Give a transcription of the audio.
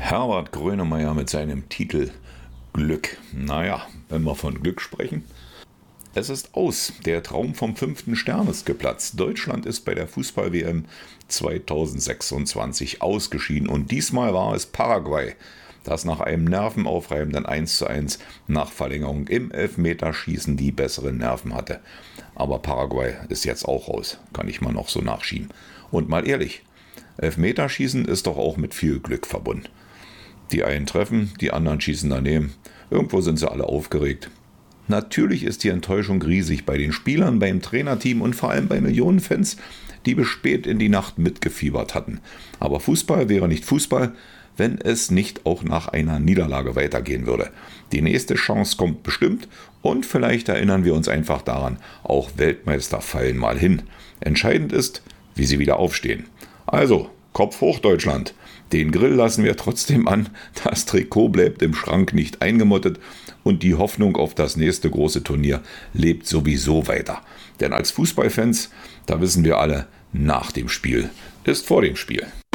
Herbert Grönemeyer mit seinem Titel Glück. Naja, wenn wir von Glück sprechen. Es ist aus. Der Traum vom 5. Stern ist geplatzt. Deutschland ist bei der Fußball-WM 2026 ausgeschieden. Und diesmal war es Paraguay, das nach einem nervenaufreibenden 1:1 nach Verlängerung im Elfmeterschießen die besseren Nerven hatte. Aber Paraguay ist jetzt auch raus. Kann ich mal noch so nachschieben. Und mal ehrlich, Elfmeterschießen ist doch auch mit viel Glück verbunden. Die einen treffen, die anderen schießen daneben. Irgendwo sind sie alle aufgeregt. Natürlich ist die Enttäuschung riesig bei den Spielern, beim Trainerteam und vor allem bei Millionen Fans, die bis spät in die Nacht mitgefiebert hatten. Aber Fußball wäre nicht Fußball, wenn es nicht auch nach einer Niederlage weitergehen würde. Die nächste Chance kommt bestimmt und vielleicht erinnern wir uns einfach daran, auch Weltmeister fallen mal hin. Entscheidend ist, wie sie wieder aufstehen. Also, Kopf hoch Deutschland. Den Grill lassen wir trotzdem an, das Trikot bleibt im Schrank nicht eingemottet und die Hoffnung auf das nächste große Turnier lebt sowieso weiter. Denn als Fußballfans, da wissen wir alle, nach dem Spiel ist vor dem Spiel.